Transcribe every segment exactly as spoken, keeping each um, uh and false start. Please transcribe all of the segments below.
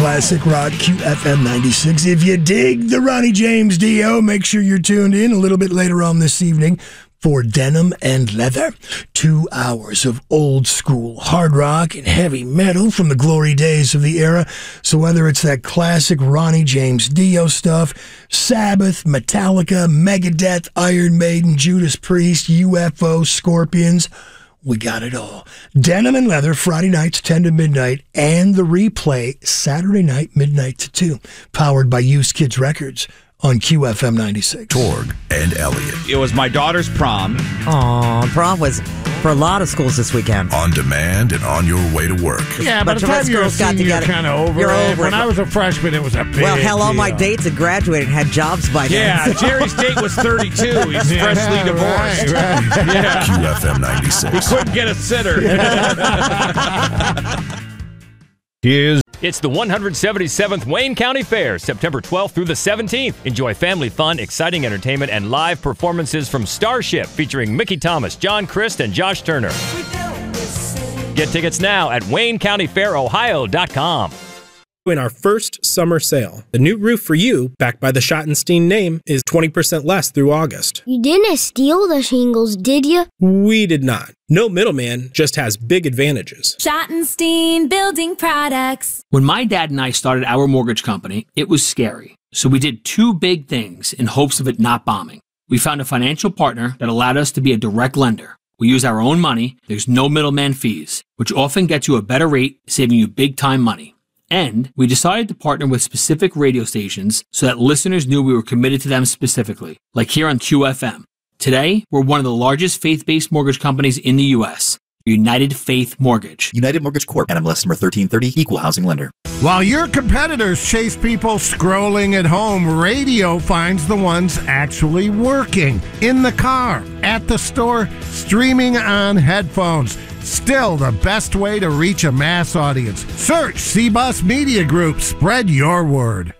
Classic Rock Q F M ninety-six. If you dig the Ronnie James Dio, make sure you're tuned in a little bit later on this evening for Denim and Leather. Two hours of old school hard rock and heavy metal from the glory days of the era. So whether it's that classic Ronnie James Dio stuff, Sabbath, Metallica, Megadeth, Iron Maiden, Judas Priest, U F O, Scorpions, we got it all. Denim and Leather, Friday nights, ten to midnight, and the replay, Saturday night, midnight to two. Powered by Used Kids Records on Q F M ninety-six. Torg and Elliot. It was my daughter's prom. Aw, prom was for a lot of schools this weekend. On demand and on your way to work. Yeah, by the time you're a senior, you're kind of over You're it. over when it. I was a freshman, it was a big Well, hell, all deal. my dates had graduated and had jobs by then. Yeah, Jerry's date was thirty-two. He's Yeah, freshly divorced. right, right. Yeah. Q F M ninety-six. He couldn't get a sitter. Here's It's the one hundred seventy-seventh Wayne County Fair, September twelfth through the seventeenth. Enjoy family fun, exciting entertainment, and live performances from Starship featuring Mickey Thomas, John Christ, and Josh Turner. Get tickets now at wayne county fair ohio dot com. In our first summer sale, the new roof for you, backed by the Schottenstein name, is twenty percent less through August. You didn't steal the shingles, did you? We did not. No middleman, just has big advantages. Schottenstein Building Products. When my dad and I started our mortgage company, it was scary. So we did two big things in hopes of it not bombing. We found a financial partner that allowed us to be a direct lender. We use our own money, there's no middleman fees, which often gets you a better rate, saving you big time money. And we decided to partner with specific radio stations so that listeners knew we were committed to them specifically, like here on Q F M. Today, we're one of the largest faith-based mortgage companies in the U S, United Faith Mortgage. United Mortgage Corp. N M L S number thirteen thirty, Equal Housing Lender. While your competitors chase people scrolling at home, radio finds the ones actually working. In the car, at the store, streaming on headphones. Still the best way to reach a mass audience. Search C-Bus Media Group. Spread your word.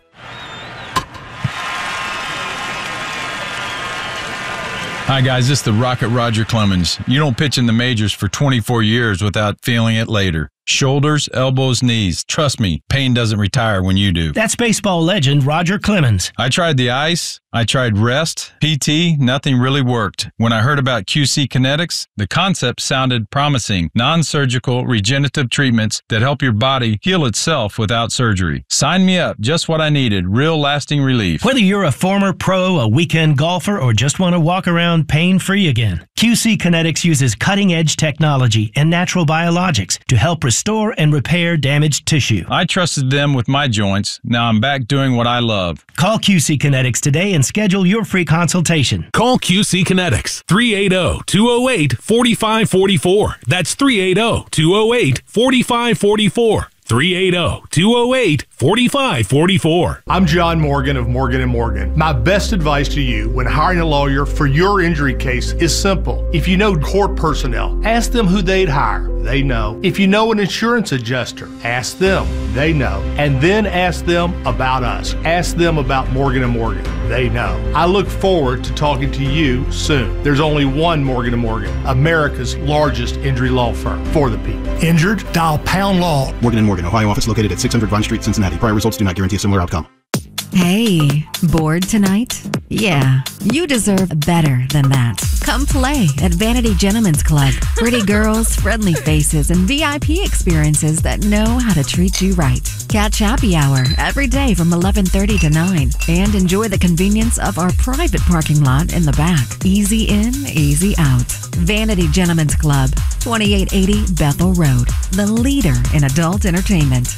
Hi, guys. This is the Rocket Roger Clemens. You don't pitch in the majors for twenty-four years without feeling it later. Shoulders, elbows, knees. Trust me, pain doesn't retire when you do. That's baseball legend Roger Clemens. I tried the ice. I tried rest, P T, nothing really worked. When I heard about Q C Kinetics, the concept sounded promising. Non-surgical regenerative treatments that help your body heal itself without surgery. Sign me up, just what I needed, real lasting relief. Whether you're a former pro, a weekend golfer, or just want to walk around pain-free again, Q C Kinetics uses cutting-edge technology and natural biologics to help restore and repair damaged tissue. I trusted them with my joints. Now I'm back doing what I love. Call Q C Kinetics today and schedule your free consultation. Call Q C Kinetics, three eight zero, two zero eight, four five four four. That's three eight zero, two zero eight, four five four four. three eight zero, two zero eight, four five four four. I'm John Morgan of Morgan and Morgan. My best advice to you when hiring a lawyer for your injury case is simple. If you know court personnel, ask them who they'd hire. They know. If you know an insurance adjuster, ask them. They know. And then ask them about us. Ask them about Morgan and Morgan. They know. I look forward to talking to you soon. There's only one Morgan and Morgan, America's largest injury law firm for the people. Injured? Dial pound law. Morgan and Morgan, Ohio office located at six hundred Vine Street, Cincinnati. Prior results do not guarantee a similar outcome. Hey, bored tonight? Yeah, you deserve better than that. Come play at Vanity Gentlemen's Club. Pretty girls, friendly faces, and V I P experiences that know how to treat you right. Catch happy hour every day from eleven thirty to nine and enjoy the convenience of our private parking lot in the back. Easy in, easy out. Vanity Gentlemen's Club, twenty-eight eighty Bethel Road, the leader in adult entertainment.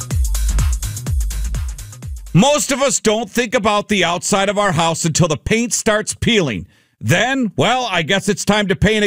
Most of us don't think about the outside of our house until the paint starts peeling. Then, well, I guess it's time to paint again.